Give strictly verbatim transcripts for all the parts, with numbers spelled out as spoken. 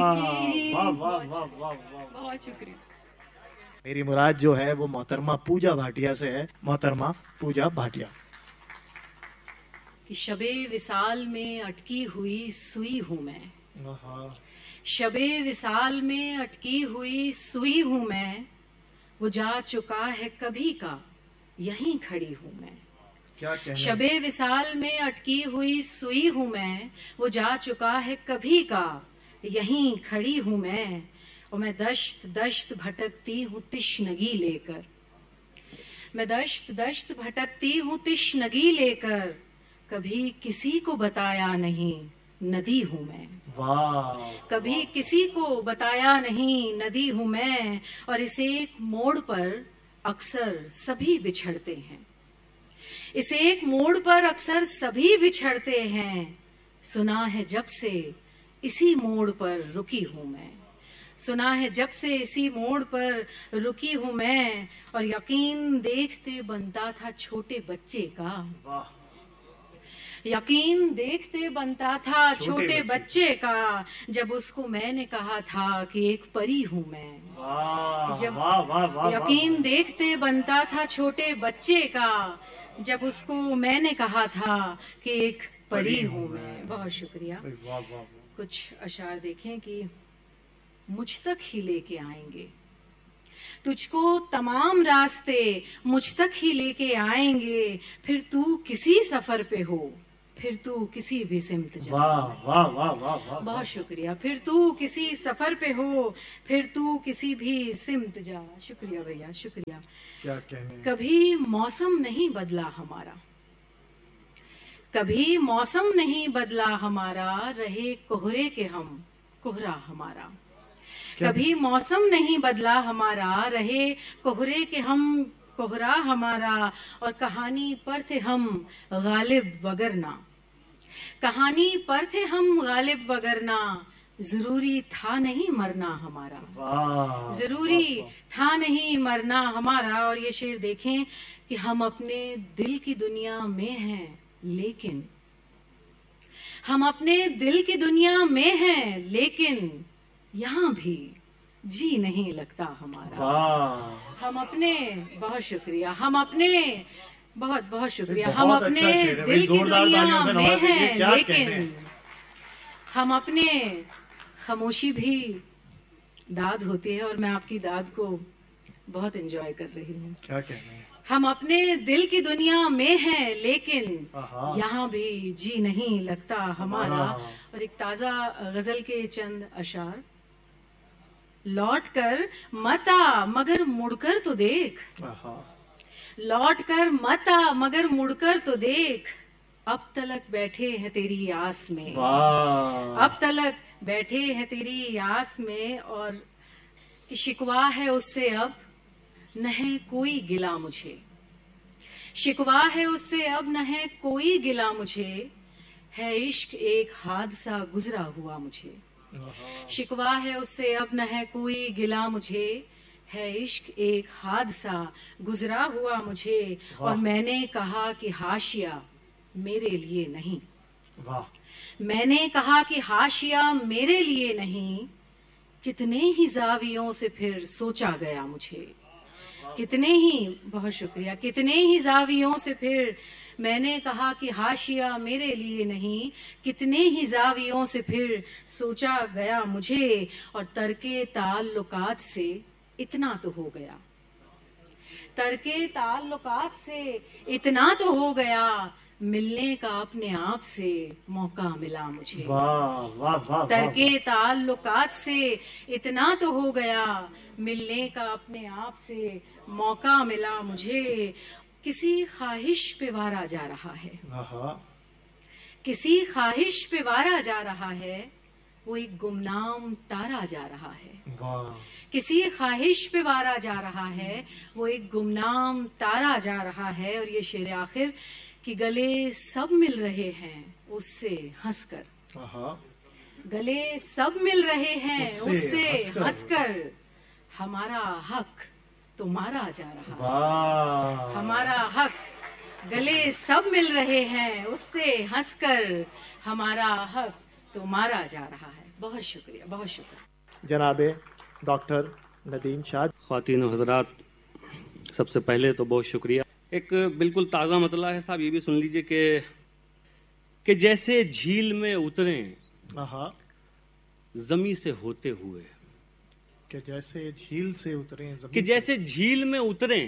की। واہ واہ واہ واہ واہ. بہت شکریہ. میری مراد جو ہے وہ محترمہ پوجا بھاٹیا سے ہے. محترمہ پوجا بھاٹیا. کہ شب وصال میں اٹکی ہوئی سوئی ہوں میں، آہا. شب وصال میں اٹکی ہوئی سوئی ہوں میں، وہ جا چکا ہے کبھی کا یہیں کھڑی ہوں میں. کیا کہنے. شب وصال میں اٹکی ہوئی سوئی ہوں میں، وہ جا چکا ہے کبھی کا یہیں کھڑی ہوں میں. اور میں دشت دشت بھٹکتی ہوں تشنگی لے کر، میں دشت دشت بھٹکتی ہوں تشنگی لے کر، کبھی کسی کو بتایا نہیں ندی ہوں میں. واہ. کبھی کسی کو بتایا نہیں ندی ہوں میں. اور اس ایک موڑ پر اکثر سبھی بچھڑتے ہیں، اس ایک موڑ پر اکثر سبھی بچھڑتے ہیں. سنا ہے جب سے اسی موڑ پر رکی ہوں میں، سنا ہے جب سے اسی موڑ پر رکی ہوں میں. اور یقین دیکھتے بنتا تھا چھوٹے بچے کا، واہ. یقین دیکھتے بنتا تھا چھوٹے چھوٹے بچے بچے کا، جب اس کو میں نے کہا تھا کہ ایک پری ہوں میں. واہ جب واہ واہ واہ. یقین دیکھتے بنتا تھا چھوٹے بچے کا، جب اس کو میں نے کہا تھا کہ ایک پری ہوں میں. بہت شکریہ. واہ واہ. کچھ اشعار دیکھیں کہ مجھ تک ہی لے کے آئیں گے، تجھ کو تمام راستے مجھ تک ہی لے کے آئیں گے. پھر تو کسی سفر پہ ہو، پھر تو کسی بھی سمت جا. واہ واہ واہ واہ. بہت شکریہ. پھر تو کسی سفر پہ ہو، پھر تو کسی بھی سمت جا. شکریہ بھیا، شکریہ. کیا کہنے. کبھی موسم نہیں بدلا ہمارا، کبھی موسم نہیں بدلا ہمارا، رہے کوہرے کے ہم کوہرا ہمارا. کبھی موسم نہیں بدلا ہمارا، رہے کوہرے کے ہم کوہرا ہمارا. اور کہانی پر تھے ہم غالب وگرنہ، کہانی پر تھے ہم غالب وگرنہ، ضروری تھا نہیں مرنا ہمارا، واہ. ضروری تھا نہیں مرنا ہمارا. اور یہ شعر دیکھیں کہ ہم اپنے دل کی دنیا میں ہیں، لیکن ہم اپنے دل کی دنیا میں ہیں، لیکن یہاں بھی جی نہیں لگتا ہمارا. واہ. ہم اپنے بہت شکریہ ہم اپنے بہت بہت شکریہ بہت ہم اچھا اپنے شعر ہے بھائی. دل کی زوردار دنیا تالیوں سے میں نوازیں گے. ہیں، کیا لیکن کہنے. ہم اپنے خاموشی بھی داد ہوتی ہے، اور میں آپ کی داد کو بہت انجوائے کر رہی ہوں. کیا کہنے. ہم اپنے دل کی دنیا میں ہیں، لیکن آہا. یہاں بھی جی نہیں لگتا ہمارا. ہمارا. اور ایک تازہ غزل کے چند اشعار. لوٹ کر مت آ مگر مڑ کر تو دیکھ، آہا. لوٹ کر مت آ مگر مڑ کر تو دیکھ، اب تلک بیٹھے ہیں تیری آس میں، واہ. اب تلک بیٹھے ہیں تیری آس میں. اور کہ شکوا ہے اس سے اب نہ ہے کوئی گلا مجھے، شکوا ہے اس سے اب نہ ہے کوئی گلا مجھے، ہے عشق ایک حادثہ گزرا ہوا مجھے. شکوا ہے اس سے اب نہ ہے کوئی گلا مجھے، ہے عشق ایک حادثہ گزرا ہوا مجھے. اور میں نے کہا کہ حاشیہ میرے لیے نہیں، واہ. میں نے کہا کہ حاشیہ میرے لیے نہیں، کتنے ہی زاویوں سے پھر سوچا گیا مجھے، کتنے ہی بہت شکریہ کتنے ہی زاویوں سے پھر میں نے کہا کہ حاشیہ میرے لیے نہیں، کتنے ہی زاویوں سے پھر سوچا گیا مجھے. اور ترک تعلقات سے اتنا تو ہو گیا، ترک تعلقات سے اتنا تو ہو گیا، ملنے کا اپنے آپ سے موقع ملا مجھے. واہ واہ واہ. ترک تعلقات سے اتنا تو ہو گیا، ملنے کا اپنے آپ سے موقع ملا مجھے. کسی خواہش پہ وارا جا رہا ہے، آہا. کسی خواہش پہ وارا جا رہا ہے، وہ ایک گمنام تارا جا رہا ہے. واہ. کسی خواہش پہ وارا جا رہا ہے، وہ ایک گمنام تارا جا رہا ہے. اور یہ شعر آخر کہ گلے سب مل رہے ہیں اس سے ہنس کر، آہا. گلے سب مل رہے ہیں اس سے اس سے ہنس کر. ہنس کر، ہمارا حق تو مارا جا رہا ہے، واہ. ہمارا حق گلے سب مل رہے ہیں اس سے ہنس کر، ہمارا حق تو مارا جا رہا ہے. بہت شکریہ، بہت شکریہ جناب ڈاکٹر ندیم شاہ۔ خواتین و حضرات، سب سے پہلے تو بہت شکریہ۔ ایک بالکل تازہ مطلع ہے صاحب، یہ بھی سن لیجئے کہ کہ جیسے جھیل میں اتریں آہا، زمیں سے ہوتے ہوئے، کہ جیسے جھیل سے اتریں زمین کہ جیسے جھیل میں اتریں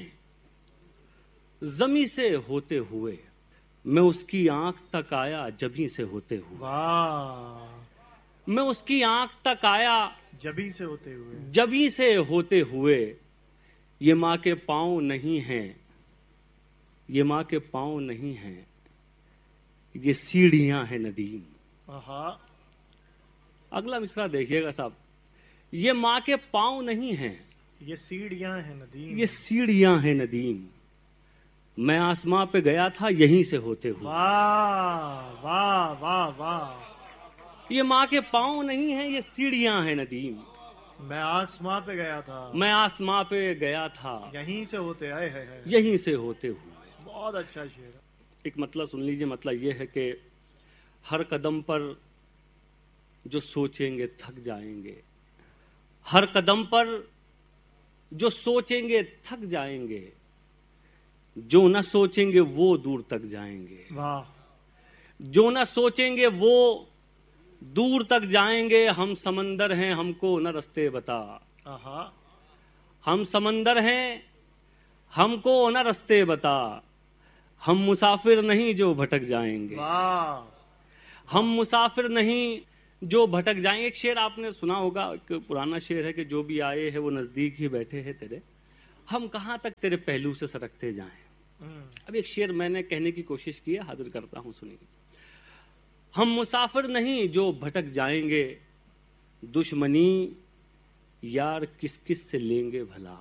زمیں سے ہوتے ہوئے، میں اس کی آنکھ تک آیا جبیں سے ہوتے ہوئے، واہ، میں اس کی آنکھ تک آیا جبھی سے ہوتے ہوئے، جبیں سے ہوتے ہوئے، یہ ماں کے پاؤں نہیں ہیں، یہ ماں کے پاؤں نہیں ہیں، یہ سیڑھیاں ہیں ندیم۔ آہا، اگلا مصرع دیکھیے گا صاحب، یہ ماں کے پاؤں نہیں ہیں، یہ سیڑھیاں ہیں ندیم، یہ سیڑھیاں ہیں ندیم، میں آسماں پہ گیا تھا یہیں سے ہوتے ہوئے۔ واہ واہ واہ واہ، یہ ماں کے پاؤں نہیں ہیں، یہ سیڑھیاں ہیں ندیم، میں آسماں پہ گیا تھا میں آسماں پہ گیا تھا یہیں سے ہوتے آئے ہے ہے۔ یہیں سے ہوتے ہوئے۔ بہت اچھا شعر ہے۔ ایک مطلب سن لیجئے، مطلب یہ ہے کہ ہر قدم پر جو سوچیں گے تھک جائیں گے، ہر قدم پر جو سوچیں گے تھک جائیں گے، جو نہ سوچیں گے وہ دور تک جائیں گے، واہ، جو نہ سوچیں گے وہ دور تک جائیں گے، ہم سمندر ہیں ہم کو نہ رستے بتا، آہا، ہم سمندر ہیں ہم کو نہ رستے بتا، ہم مسافر نہیں جو بھٹک جائیں گے، واہ، ہم مسافر نہیں جو بھٹک جائیں گے۔ ایک شعر آپ نے سنا ہوگا، ایک پرانا شعر ہے کہ جو بھی آئے ہیں وہ نزدیک ہی بیٹھے ہیں تیرے، ہم کہاں تک تیرے پہلو سے سرکتے جائیں۔ اب ایک شعر میں نے کہنے کی کوشش کی ہے، حاضر کرتا ہوں، سنیے۔ ہم مسافر نہیں جو بھٹک جائیں گے، دشمنی یار کس کس سے لیں گے بھلا،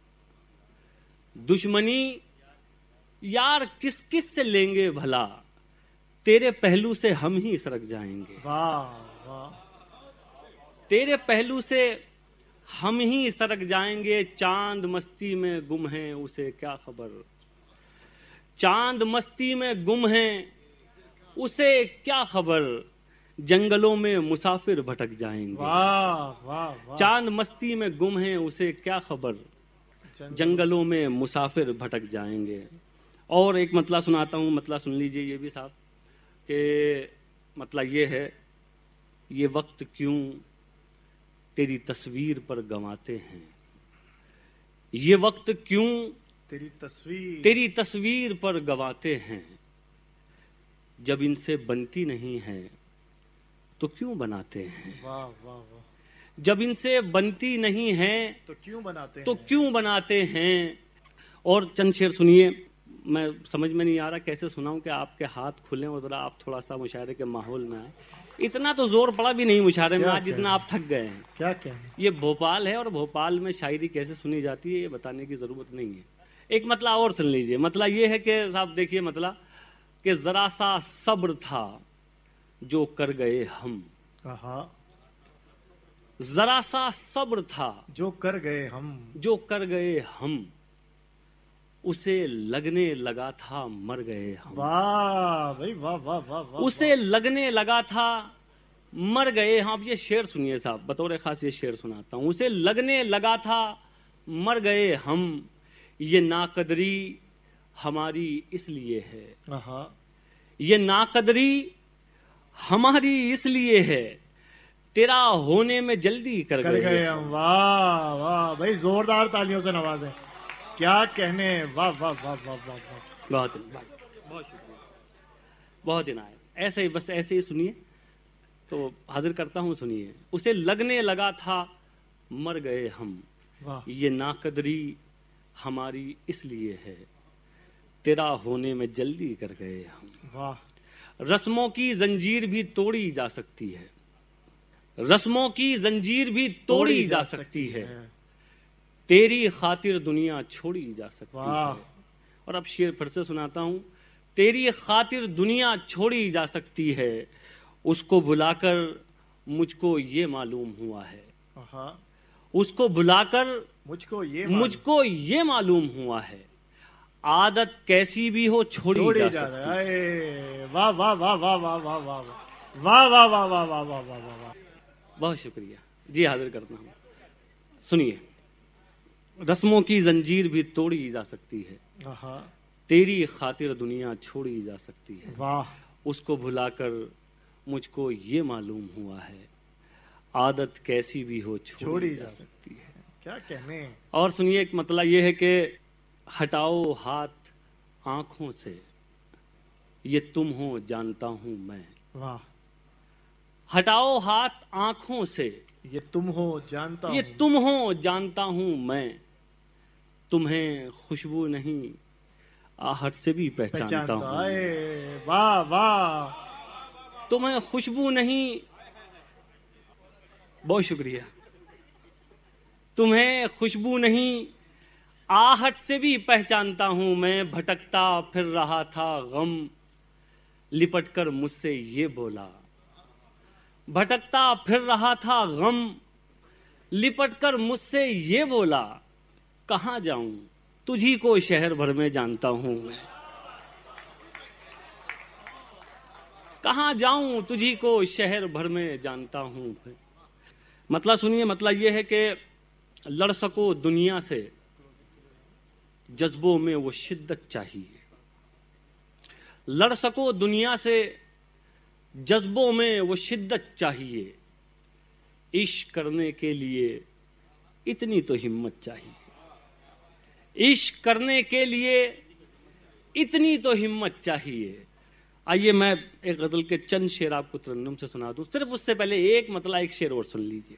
دشمنی یار کس کس سے لیں گے بھلا، تیرے پہلو سے ہم ہی سرک جائیں گے، واہ واہ، تیرے پہلو سے ہم ہی سرک جائیں گے، چاند مستی میں گم ہیں اسے کیا خبر، چاند مستی میں گم ہیں اسے کیا خبر، جنگلوں میں مسافر بھٹک جائیں گے، واہ واہ واہ، چاند مستی میں گم ہیں اسے کیا خبر، جنگلوں میں مسافر بھٹک جائیں گے۔ اور ایک مطلع سناتا ہوں، مطلع سن لیجئے یہ بھی صاحب، کہ مطلع یہ ہے، یہ وقت کیوں تیری تصویر پر گنواتے ہیں، یہ وقت کیوں تیری تصویر تیری تصویر پر گنواتے ہیں، جب ان سے بنتی نہیں ہے تو کیوں بناتے ہیں، واہ واہ واہ، جب ان سے بنتی نہیں ہے تو کیوں بناتے ہیں، تو کیوں بناتے ہیں۔ اور چند شعر سنیے، میں سمجھ میں نہیں آ رہا کیسے سناؤں کہ آپ کے ہاتھ کھلیں اور ذرا آپ تھوڑا سا مشاعرے کے ماحول میں آئیں۔ اتنا تو زور پڑا بھی نہیں مشاعرے میں آج جتنا آپ تھک گئے ہیں۔ کیا کہیں، یہ بھوپال ہے اور بھوپال میں شاعری کیسے سنی جاتی ہے یہ بتانے کی ضرورت نہیں ہے۔ ایک مطلع اور سن لیجئے، مطلع یہ ہے کہ صاحب دیکھیے مطلع کہ ذرا سا صبر تھا جو کر گئے ہم، آہا، ذرا سا صبر تھا جو کر گئے ہم، جو کر گئے ہم، اسے لگنے لگا تھا مر گئے ہم، واہ بھائی واہ واہ واہ واہ، اسے لگنے لگا تھا مر گئے ہم۔ اب یہ شعر سنیے صاحب، بطور خاص یہ شعر سناتا ہوں۔ اسے لگنے لگا تھا مر گئے ہم، یہ ناقدری ہماری اس لیے ہے، آہا، یہ ناقدری ہماری اس لیے ہے، تیرا ہونے میں جلدی کر کر گئے گئے ہم، واہ واہ بھائی، زوردار تالیوں سے نوازیں، کیا کہنے، واہ واہ واہ واہ واہ واہ، بہت بہت شکریہ، بہت عنایت۔ ایسے ہی بس ایسے ہی سنیے تو حاضر کرتا ہوں، سنیے۔ اسے لگنے لگا تھا مر گئے ہم، واہ، یہ ناقدری ہماری اس لیے ہے، تیرا ہونے میں جلدی کر گئے ہم۔ واہ، رسموں کی زنجیر بھی توڑی جا سکتی ہے، رسموں کی زنجیر بھی توڑی جا سکتی ہے، تیری خاطر دنیا چھوڑی جا سکتی واہ، ہے۔ اور اب شعر پھر سے سناتا ہوں۔ تیری خاطر دنیا چھوڑی جا سکتی ہے، اس کو بلا کر مجھ کو یہ معلوم ہوا ہے، آہا، اس کو بلا کر مجھ کو یہ مجھ کو یہ معلوم ہوا ہے، عادت کیسی بھی ہو چھوڑی چھوڑی جا جا سکتی رہا ہے، واہ واہ واہ واہ واہ واہ واہ واہ واہ واہ واہ واہ واہ واہ واہ واہ، بہت شکریہ جی، حاضر کرتا ہوں. سنیے، رسموں کی زنجیر بھی توڑی جا سکتی ہے، آہا، تیری خاطر دنیا چھوڑی جا سکتی ہے. واہ، اس کو بھلا کر مجھ کو یہ معلوم ہوا ہے، عادت کیسی بھی ہو چھوڑی جا سکتی ہے. کیا کہنے. اور سنیے، ایک مطلب یہ ہے کہ ہٹاؤ ہاتھ آنکھوں سے، یہ تم ہو جانتا ہوں میں. واہ، ہٹاؤ ہاتھ آنکھوں سے، یہ تم ہو جانتا یہ ہوں. تم ہو جانتا ہوں میں. تمہیں خوشبو نہیں آہٹ سے بھی پہچانتا پہچانتا ہوں. اے واہ واہ. تمہیں خوشبو نہیں، بہت شکریہ. تمہیں خوشبو نہیں آہٹ سے بھی پہچانتا ہوں میں. بھٹکتا پھر رہا تھا غم، لپٹ کر مجھ سے یہ بولا. بھٹکتا پھر رہا تھا غم، لپٹ کر مجھ سے یہ بولا. کہاں جاؤں تجھی کو شہر بھر میں جانتا ہوں میں. کہاں جاؤں تجھی کو شہر بھر میں جانتا ہوں میں. مطلب سنیے، مطلب یہ ہے کہ لڑ سکو دنیا سے، جذبوں میں وہ شدت چاہیے. لڑ سکو دنیا سے، جذبوں میں وہ شدت چاہیے. عشق کرنے کے لیے اتنی تو ہمت چاہیے. عشق کرنے کے لیے اتنی تو ہمت چاہیے. آئیے میں ایک غزل کے چند شعر آپ کو ترنم سے سنا دوں. صرف اس سے پہلے ایک مطلع ایک شعر اور سن لیجیے.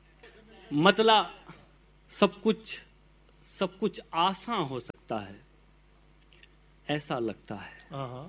مطلع سب کچھ سب کچھ آسان ہو سکتا ہے، ایسا لگتا ہے. آہا،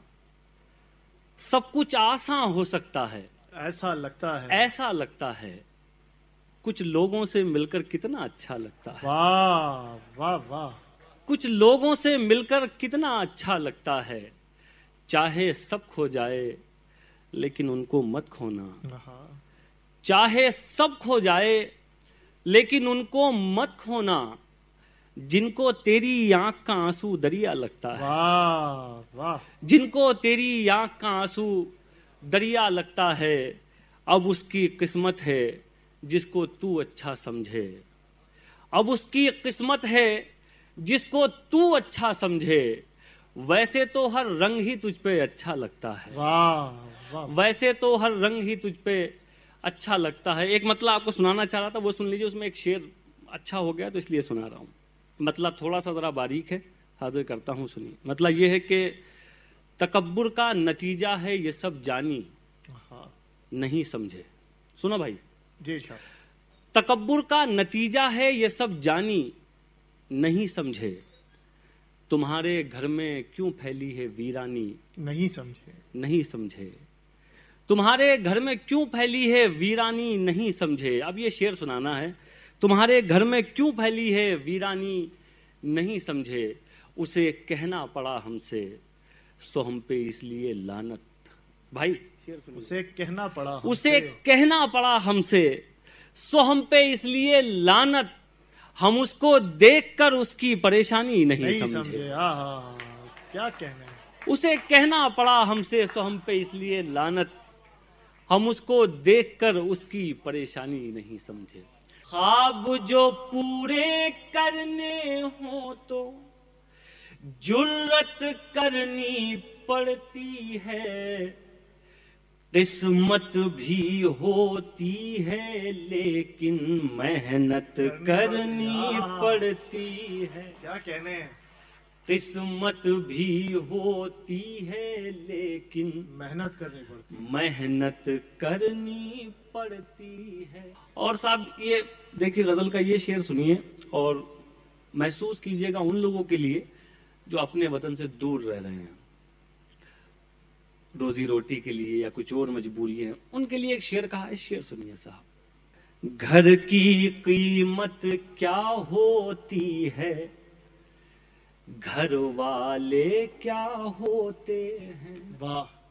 سب کچھ آسان ہو سکتا ہے، ایسا لگتا ہے. ایسا لگتا ہے. کچھ لوگوں سے مل کر کتنا اچھا لگتا ہے. واہ واہ واہ. کچھ لوگوں سے مل کر کتنا اچھا لگتا ہے. چاہے سب کھو جائے لیکن ان کو مت کھونا. آہا، چاہے سب کھو جائے لیکن ان کو مت کھونا. جن کو تیری آنکھ کا آنسو دریا لگتا ہے، واہ واہ. جن کو تیری آنکھ کا آنسو دریا لگتا ہے، اب اس کی قسمت ہے جس کو تو اچھا سمجھے. اب اس کی قسمت ہے جس کو تو اچھا سمجھے. ویسے تو ہر رنگ ہی تجھ پہ اچھا لگتا ہے. واہ واہ. ویسے تو ہر رنگ ہی تجھ پہ اچھا لگتا ہے. ایک مطلب آپ کو سنانا چاہ رہا تھا، وہ سن لیجیے. اس میں ایک شعر اچھا ہو گیا تو اس لیے سنا رہا ہوں. مطلب تھوڑا سا ذرا باریک ہے، حاضر کرتا ہوں، سنیے. مطلب یہ ہے کہ تکبر کا نتیجہ ہے یہ سب جانی، آہا، نہیں سمجھے. سنو بھائی، جی صاحب. تکبر کا نتیجہ ہے یہ سب جانی، نہیں سمجھے. تمہارے گھر میں کیوں پھیلی ہے ویرانی، نہیں سمجھے. نہیں سمجھے. تمہارے گھر میں کیوں پھیلی ہے ویرانی، نہیں سمجھے. اب یہ شعر سنانا ہے. تمہارے گھر میں کیوں پھیلی ہے ویرانی، نہیں سمجھے. اسے کہنا پڑا ہم سے سو ہم پہ اس لیے لعنت. بھائی اسے کہنا پڑا ہم اسے سے. کہنا پڑا ہم سے سو ہم پہ اس لیے لعنت. ہم اس کو دیکھ کر اس کی پریشانی نہیں نہیں سمجھے. سمجھے. آہا، کیا کہنے. اسے کہنا پڑا ہم سے سو ہم پہ اس لیے لعنت. ہم اس کو دیکھ کر اس کی پریشانی نہیں سمجھے. خواب جو پورے کرنے ہوں تو جرت کرنی پڑتی ہے. قسمت بھی ہوتی ہے لیکن محنت کرنی پڑتی ہے. کیا کہنے. قسمت بھی ہوتی ہے لیکن محنت کرنی پڑتی. محنت کرنی پڑتی ہے. اور صاحب یہ دیکھیے غزل کا یہ شعر سنیے اور محسوس کیجئے گا ان لوگوں کے لیے جو اپنے وطن سے دور رہ رہے ہیں، روزی روٹی کے لیے یا کچھ اور مجبوری ہے، ان کے لیے ایک شعر کہا ہے. شعر سنیے صاحب. گھر کی قیمت کیا ہوتی ہے، گھر والے کیا ہوتے ہیں. واہ.